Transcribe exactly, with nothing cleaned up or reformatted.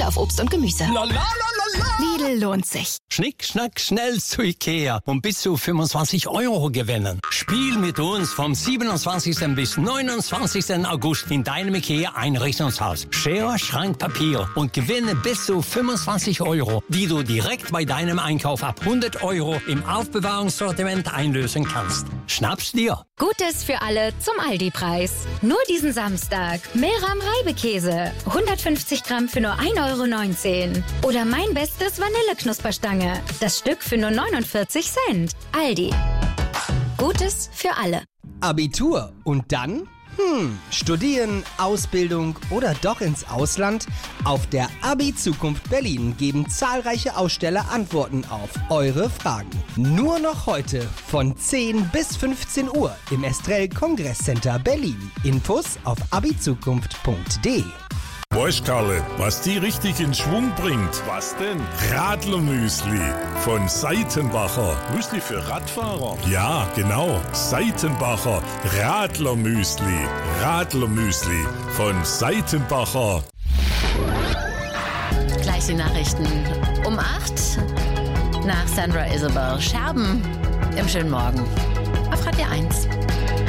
auf Obst und Gemüse. La, la, la, la, la. Lidl lohnt sich. Schnick, schnack, schnell zu Ikea und bis zu fünfundzwanzig Euro gewinnen. Spiel mit uns vom siebenundzwanzigsten bis neunundzwanzigsten August in deinem Ikea-Einrichtungshaus. Schere, Schrank, Papier und gewinne bis zu fünfundzwanzig Euro, die du direkt bei deinem Einkauf ab hundert Euro im Aufbewahrungssortiment einlösen kannst. Schnapp's dir. Gutes für alle zum Aldi-Preis. Nur diesen Samstag. Meram Reibekäse. hundertfünfzig Gramm für nur ein Euro neunzehn. Oder mein bestes Vanilleknusperstange. Das Stück für nur neunundvierzig Cent. Aldi. Gutes für alle. Abitur und dann? Hm, studieren, Ausbildung oder doch ins Ausland? Auf der Abi-Zukunft Berlin geben zahlreiche Aussteller Antworten auf eure Fragen. Nur noch heute von zehn bis fünfzehn Uhr im Estrell Kongresscenter Berlin. Infos auf abizukunft punkt de. Weißt Karle, was die richtig in Schwung bringt? Was denn? Radlermüsli von Seitenbacher. Müsli für Radfahrer? Ja, genau. Seitenbacher Radlermüsli. Radlermüsli von Seitenbacher. Gleich die Nachrichten um acht. Nach Sandra Isabel. Scherben im schönen Morgen. Auf Radio eins.